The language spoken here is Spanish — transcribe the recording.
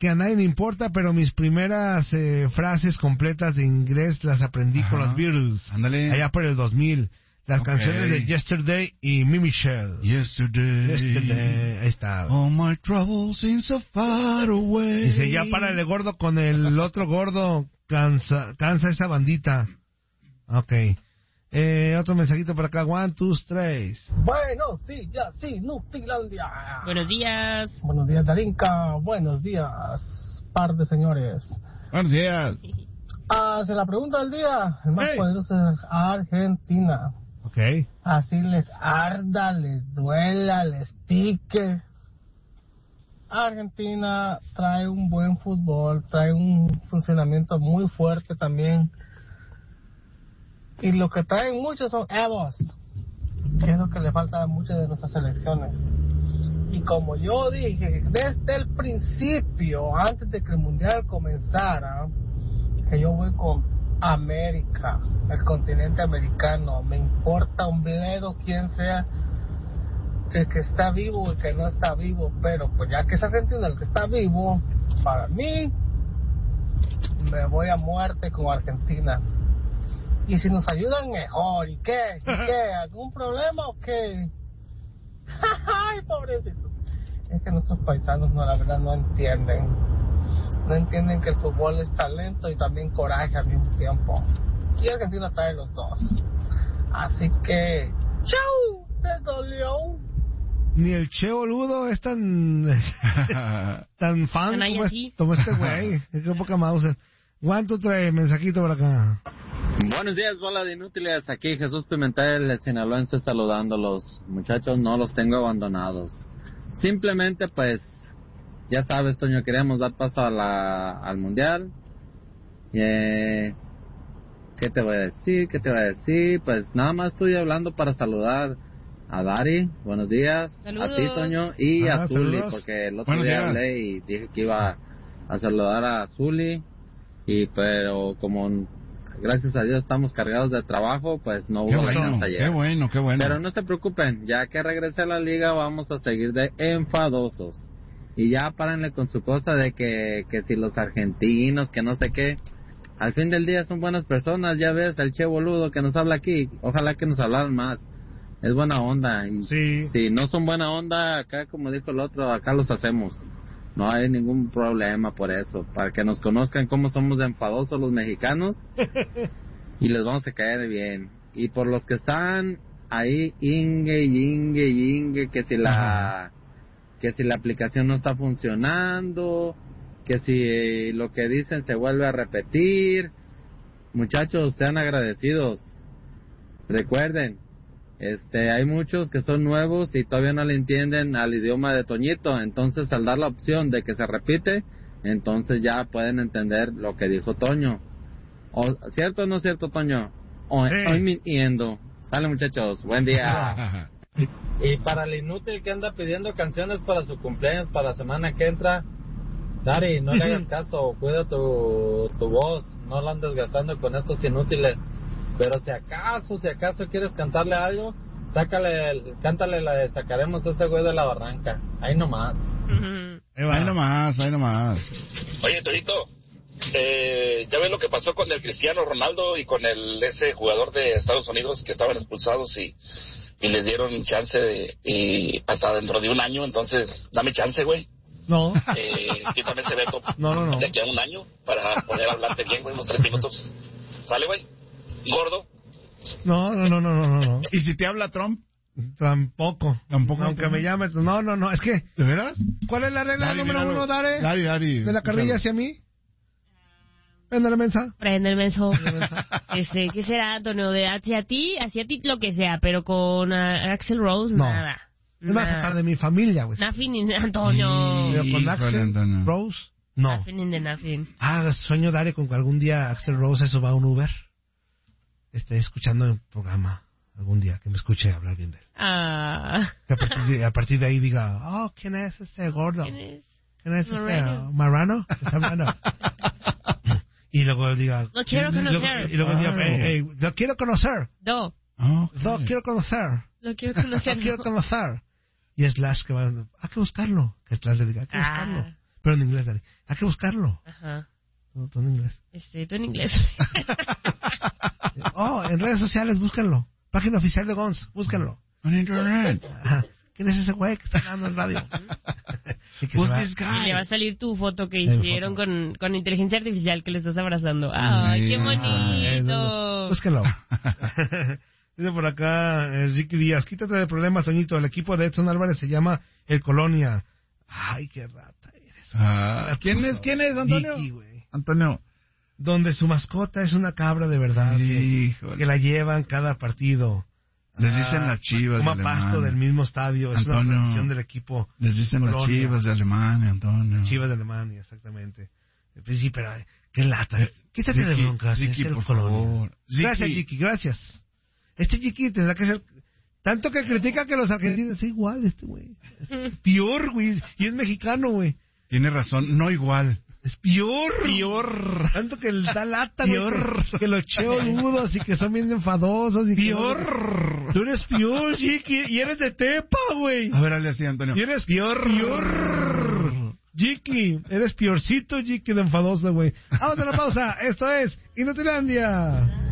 que a nadie le importa, pero mis primeras frases completas de inglés las aprendí con los Beatles. Ándale. Allá por el 2000. Las canciones de Yesterday y Mi Michelle. Yesterday. Ahí está. All my troubles seem so far away. Dice, ya párale gordo con el otro gordo. Cansa esa bandita. Ok. Otro mensajito por acá. 1, 2, 3. Buenos días, Inutilandia. Buenos días. Buenos días, Darinka. Buenos días, par de señores. Buenos días. Se la pregunta del día. El más poderoso es Argentina. Ok. Así les arda, les duela, les pique. Argentina trae un buen fútbol, trae un funcionamiento muy fuerte también. Y lo que traen muchos son egos, que es lo que le falta a muchas de nuestras selecciones. Y como yo dije desde el principio, antes de que el mundial comenzara, que yo voy con América, el continente americano. Me importa un bledo quién sea el que está vivo o el que no está vivo, pero pues ya que es Argentina el que está vivo, para mí me voy a muerte con Argentina. Y si nos ayudan mejor. ¿Y qué? ¿Algún problema o qué? Ay, pobrecito. Es que nuestros paisanos no, la verdad no entienden que el fútbol es talento y también coraje al mismo tiempo. Y Argentina trae los dos. Así que ¡chau! ¿Te dolió? Ni el Che Boludo es tan tan fan como este güey. Qué poca mouse. 1, 2, 3, mensajito por acá. Buenos días, bola de inútiles. Aquí Jesús Pimentel, el sinaloense, saludándolos. Muchachos, no los tengo abandonados. Simplemente, pues, ya sabes, Toño, queremos dar paso al mundial. ¿Qué te voy a decir? Pues nada más estoy hablando para saludar a Dari. Buenos días. Saludos. A ti, Toño, y a Zuli, saludos. porque el otro día hablé y dije que iba a saludar a Zuli. Pero como gracias a Dios estamos cargados de trabajo, pues no hubo ganas ayer. Qué bueno. Pero no se preocupen, ya que regrese a la liga vamos a seguir de enfadosos. Y ya párenle con su cosa de que si los argentinos, que no sé qué. Al fin del día son buenas personas, ya ves, el Che Boludo que nos habla aquí, ojalá que nos hablaran más. Es buena onda. Y sí. Si no son buena onda, acá como dijo el otro, acá los hacemos. No hay ningún problema por eso, para que nos conozcan cómo somos de enfadosos los mexicanos y les vamos a caer bien. Y por los que están ahí, ingue, que si la aplicación no está funcionando, que si lo que dicen se vuelve a repetir, muchachos, sean agradecidos. Recuerden, hay muchos que son nuevos y todavía no le entienden al idioma de Toñito, entonces al dar la opción de que se repite, entonces ya pueden entender lo que dijo Toño. ¿Cierto o no cierto, Toño? Estoy mintiendo. Sale, muchachos, buen día. Y para el inútil que anda pidiendo canciones para su cumpleaños para la semana que entra, Dari, no le hagas caso, cuida tu voz, no la andes gastando con estos inútiles. Pero si acaso quieres cantarle algo, cántale la de Sacaremos a ese güey de la barranca. Ahí nomás. Ahí nomás. Oye, Torito, ya ves lo que pasó con el Cristiano Ronaldo y con ese jugador de Estados Unidos que estaban expulsados y les dieron chance y hasta dentro de un año, entonces dame chance, güey. No. Quítame ese veto. No. De aquí a un año para poder hablarte bien, güey, unos 3 minutos. ¿Sale, güey? ¿Gordo? No. ¿Y si te habla Trump? Tampoco. Aunque me llame. No. Es que. ¿De veras? ¿Cuál es la regla número 1, Dare? Dari. ¿De la carrilla hacia mí? Prende la mensa. Prende el menso. ¿Qué será, Antonio? Hacia ti lo que sea, pero con Axl Rose, no. nada. No vas a tratar de mi familia, güey. Nothing, Antonio. Pero con Axl Rose, no. Nothing de nothing. Sueño, Dare, con que algún día Axl Rose se suba a un Uber. Esté escuchando el programa algún día, que me escuche hablar bien de él. Que a partir de ahí diga, ¿quién es ese gordo? ¿Quién es ese marrano? ¿Está hablando? Y luego diga, lo quiero conocer. Y luego diga, lo quiero conocer. No. Lo quiero conocer. Lo quiero conocer. Lo quiero conocer. Y Slash que va, hay que buscarlo. Que Slash le diga, hay que buscarlo. Pero en inglés, Dani. Hay que buscarlo. Ajá. Todo en inglés. Tú en inglés. En redes sociales, búscanlo. Página oficial de Guns, búscanlo. En internet. Ajá. ¿Quién es ese güey que está hablando en radio? Y le va a salir tu foto que hicieron con inteligencia artificial que le estás abrazando. ¡Ay, qué bonito! Búsquenlo. Dice por acá Ricky Díaz, quítate de problemas, Toñito. El equipo de Edson Álvarez se llama El Colonia. Ay, qué rata eres. ¿Quién es, Antonio? Ricky, güey. Antonio. Donde su mascota es una cabra de verdad. Que la llevan cada partido. Les dicen las Chivas de Alemania. Pasto del mismo estadio. Es Antonio, una tradición del equipo. Les dicen Colonia. las Chivas de Alemania, Antonio. Chivas de Alemania, exactamente. Sí, pero qué lata. Quítate de broncas. Ricky, es el por Colonia. favor. Gracias, Ricky, gracias. Este Ricky tendrá que ser... Tanto que critica que los argentinos... Es igual este güey. Es peor, güey. Y es mexicano, güey. Tiene razón, no igual. Es peor. Tanto que da lata, peor. Que los cheoludos y que son bien enfadosos. Y peor. Tú eres peor, Chiqui. Y eres de Tepa, güey. A ver, hazle así, Antonio. Y eres peor. Chiqui. Eres peorcito, Chiqui, de enfadoso, güey. Vamos a la pausa. Esto es Inutilandia.